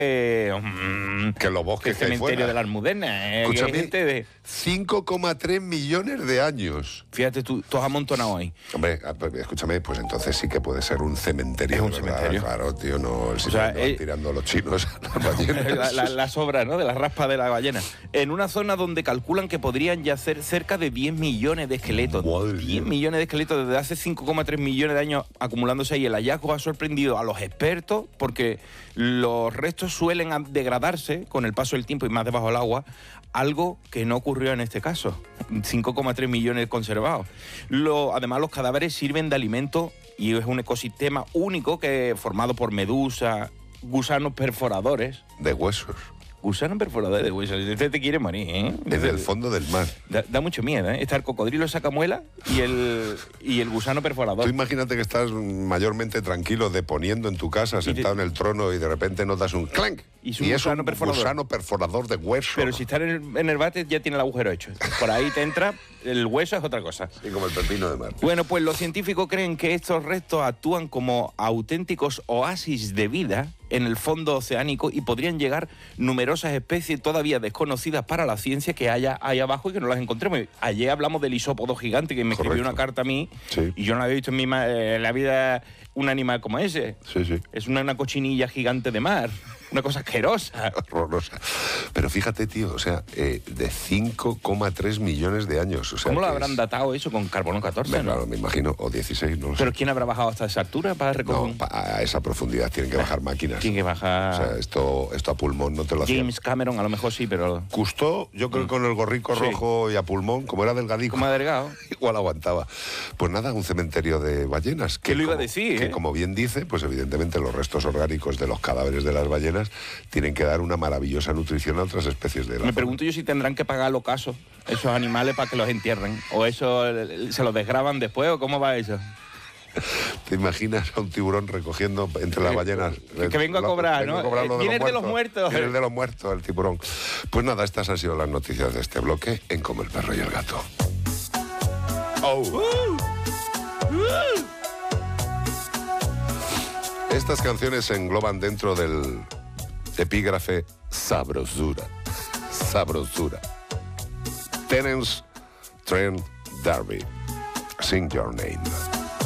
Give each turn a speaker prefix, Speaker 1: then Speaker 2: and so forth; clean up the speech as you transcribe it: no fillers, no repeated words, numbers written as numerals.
Speaker 1: que los bosques
Speaker 2: que el cementerio de la Almudena.
Speaker 1: Escúchame,
Speaker 2: Gente de
Speaker 1: 5,3 millones de años.
Speaker 2: Fíjate, tú has amontonado ahí.
Speaker 1: Hombre, escúchame, pues entonces sí que puede ser un cementerio.
Speaker 2: Es un
Speaker 1: ¿verdad?
Speaker 2: cementerio.
Speaker 1: Claro, tío, no, el sitio donde van tirando los chinos a las ballenas.
Speaker 2: La sobra, ¿no?, de la raspa de la ballena. En una zona donde calculan que podrían yacer cerca de 10 millones de esqueletos.
Speaker 1: Madre
Speaker 2: 10 millones de esqueletos desde hace 5,3 millones de años acumulándose ahí. El hallazgo ha sorprendido a los expertos porque los restos suelen degradarse con el paso del tiempo y más debajo del agua, algo que no ocurrió en este caso. 5,3 millones conservados. Además, los cadáveres sirven de alimento y es un ecosistema único formado por medusas, gusanos perforadores.
Speaker 1: De huesos.
Speaker 2: Gusanos perforadores de huesos. Este te quiere morir, ¿eh?
Speaker 1: En el fondo del mar.
Speaker 2: Da mucho miedo, ¿eh? Está el cocodrilo sacamuela y el gusano perforador.
Speaker 1: Tú imagínate que estás mayormente tranquilo deponiendo en tu casa, sentado en el trono y de repente notas un clank. Y es un gusano perforador de hueso.
Speaker 2: Pero si estás en el váter ya tiene el agujero hecho. Por ahí te entra, el hueso es otra cosa.
Speaker 1: Sí, como el pepino de mar.
Speaker 2: Bueno, pues los científicos creen que estos restos actúan como auténticos oasis de vida en el fondo oceánico y podrían llegar numerosas especies todavía desconocidas para la ciencia que haya ahí abajo y que no las encontremos. Ayer hablamos del isópodo gigante que me escribió una carta a mí, sí, y yo no había visto en la vida un animal como ese.
Speaker 1: Sí, sí.
Speaker 2: Es una cochinilla gigante de mar. Una cosa asquerosa.
Speaker 1: Horrorosa. Pero fíjate, tío, o sea, de 5,3 millones de años. O sea,
Speaker 2: ¿cómo lo habrán datado eso con carbono 14? ¿no?
Speaker 1: Claro, me imagino, o 16, no lo sé.
Speaker 2: ¿Pero quién habrá bajado hasta esa altura para recoger?
Speaker 1: No, a esa profundidad tienen que bajar máquinas.
Speaker 2: Tienen que bajar.
Speaker 1: O sea, esto a pulmón no te lo hacían.
Speaker 2: James Cameron, a lo mejor sí, pero...
Speaker 1: Cousteau, yo creo que con el gorrico rojo y a pulmón, como era delgadico.
Speaker 2: Como delgado.
Speaker 1: Igual aguantaba. Pues nada, un cementerio de ballenas.
Speaker 2: ¿Qué lo iba a decir?
Speaker 1: Que como bien dice, pues evidentemente los restos orgánicos de los cadáveres de las ballenas tienen que dar una maravillosa nutrición a otras especies de la
Speaker 2: Me pregunto yo si tendrán que pagar el ocaso esos animales para que los entierren. ¿O eso se los desgraban después o cómo va eso?
Speaker 1: ¿Te imaginas a un tiburón recogiendo entre las ballenas?
Speaker 2: Que vengo a cobrar, ¿no? Viene de los muertos.
Speaker 1: Viene de los muertos, el tiburón. Pues nada, estas han sido las noticias de este bloque en Como el perro y el gato. Oh. Estas canciones se engloban dentro del epígrafe sabrosura. Sabrosura. Terence Trent D'Arby. Sing Your Name.